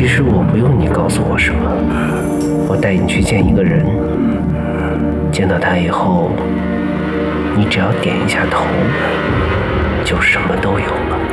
其实我不用你告诉我什么，我带你去见一个人，见到他以后，你只要点一下头，就什么都有了。